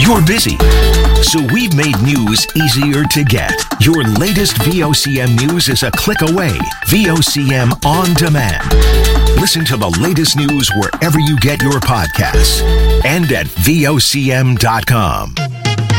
You're busy, so we've made news easier to get. Your latest VOCM news is a click away. VOCM On Demand. Listen to the latest news wherever you get your podcasts and at VOCM.com.